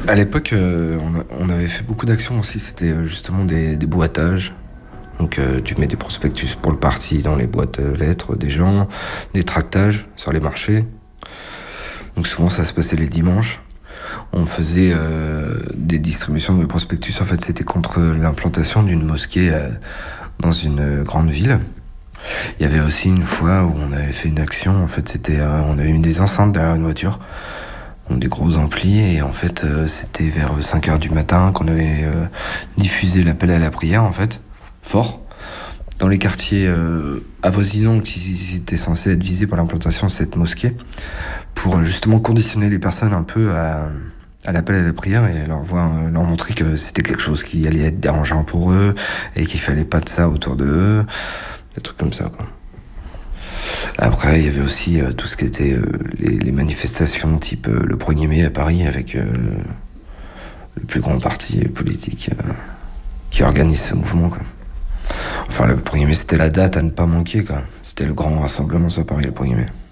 À l'époque, on avait fait beaucoup d'actions aussi. C'était justement des boîtages. Donc tu mets des prospectus pour le parti dans les boîtes lettres des gens, des tractages sur les marchés. Donc souvent ça se passait les dimanches. On faisait des distributions de prospectus. En fait, c'était contre l'implantation d'une mosquée dans une grande ville. Il y avait aussi une fois où on avait fait une action. En fait, c'était on avait mis des enceintes derrière une voiture, donc des gros amplis, et en fait c'était vers 5h du matin qu'on avait diffusé l'appel à la prière, en fait, fort, dans les quartiers avoisinants qui étaient censés être visés par l'implantation de cette mosquée, pour justement conditionner les personnes un peu à l'appel à la prière et leur montrer que c'était quelque chose qui allait être dérangeant pour eux et qu'il fallait pas de ça autour d'eux, des trucs comme ça, quoi. Après, il y avait aussi tout ce qui était les manifestations type le 1er mai à Paris, avec le plus grand parti politique qui organise ce mouvement, quoi. Enfin, le 1er mai, c'était la date à ne pas manquer, quoi. C'était le grand rassemblement sur Paris, le 1er mai.